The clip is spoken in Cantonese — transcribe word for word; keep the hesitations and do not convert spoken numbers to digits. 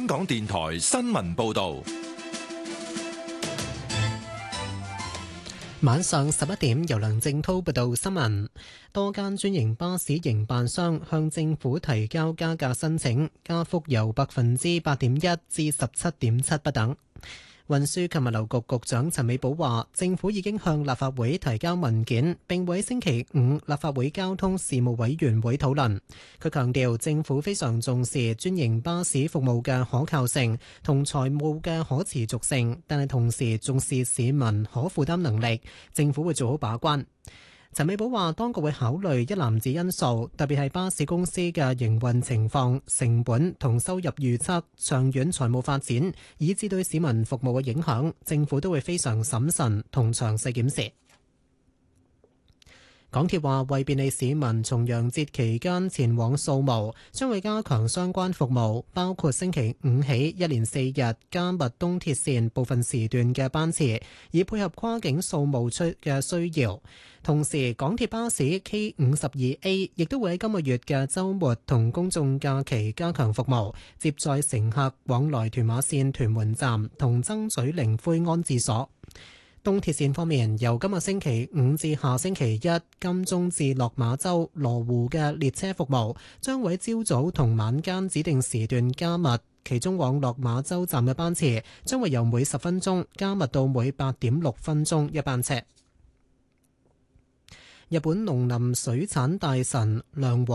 香港電台新聞報道。 晚上十一點，由梁正濤報道新聞。多間專營巴士營辦商向政府提交加價申請，加幅由百分之八點一至十七點七不等。運輸及物流局局長陳美寶話，政府已經向立法會提交文件，並會喺星期五立法會交通事務委員會討論。佢強調，政府非常重視專營巴士服務嘅可靠性同財務嘅可持續性，但係同時重視市民可負擔能力，政府會做好把關。陳美寶話，當局會考慮一籃子因素，特別係巴士公司嘅營運情況、成本同收入預測、長遠財務發展，以至對市民服務嘅影響，政府都會非常審慎同詳細檢視。港鐵話，為便利市民重陽節期間前往掃墓，將會加強相關服務，包括星期五起一連四日加密東鐵線部分時段嘅班次，以配合跨境掃墓出嘅需要。同時，港鐵巴士 K 五十二 A 亦都會喺今個月嘅週末同公眾假期加強服務，接載乘客往來屯馬線屯門站同曾咀靈灰安置所。東鐵線方面，由今個星期五至下星期一，金鐘至落馬洲羅湖嘅列車服務將會喺朝早同晚間指定時段加密，其中往落馬洲站嘅班次將會由每十分鐘加密到每八點六分鐘一班車。日本農林水產大臣梁